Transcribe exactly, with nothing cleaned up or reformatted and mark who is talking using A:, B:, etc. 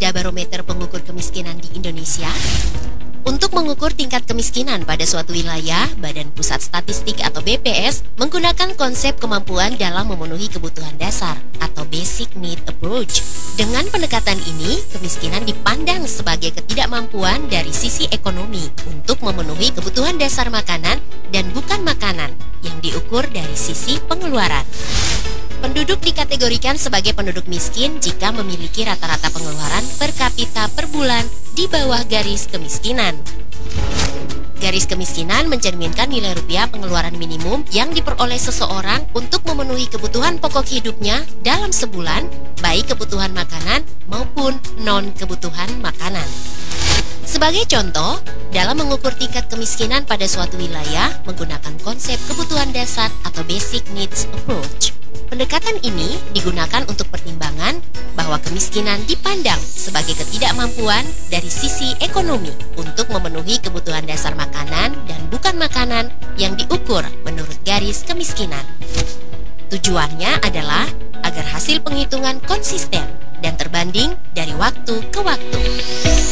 A: ada barometer pengukur kemiskinan di Indonesia? Untuk mengukur tingkat kemiskinan pada suatu wilayah, Badan Pusat Statistik atau B P S menggunakan konsep kemampuan dalam memenuhi kebutuhan dasar atau Basic Need Approach. Dengan pendekatan ini, kemiskinan dipandang sebagai ketidakmampuan dari sisi ekonomi untuk memenuhi kebutuhan dasar makanan dan bukan makanan yang diukur dari sisi pengeluaran. Penduduk dikategorikan sebagai penduduk miskin jika memiliki rata-rata pengeluaran per kapita per bulan di bawah garis kemiskinan. Garis kemiskinan mencerminkan nilai rupiah pengeluaran minimum yang diperoleh seseorang untuk memenuhi kebutuhan pokok hidupnya dalam sebulan, baik kebutuhan makanan maupun non-kebutuhan makanan. Sebagai contoh, dalam mengukur tingkat kemiskinan pada suatu wilayah menggunakan konsep kebutuhan dasar atau Basic Needs Approach. Pendekatan ini digunakan untuk pertimbangan bahwa kemiskinan dipandang sebagai ketidakmampuan dari sisi ekonomi untuk memenuhi kebutuhan dasar makanan dan bukan makanan yang diukur menurut garis kemiskinan. Tujuannya adalah agar hasil penghitungan konsisten dan terbanding dari waktu ke waktu.